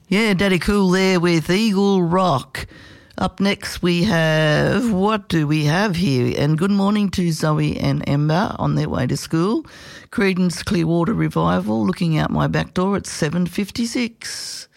Yeah, Daddy Cool there with Eagle Rock. Up next we have, what do we have here? And good morning to Zoe and Ember on their way to school. Creedence Clearwater Revival, looking out my back door at 7:56.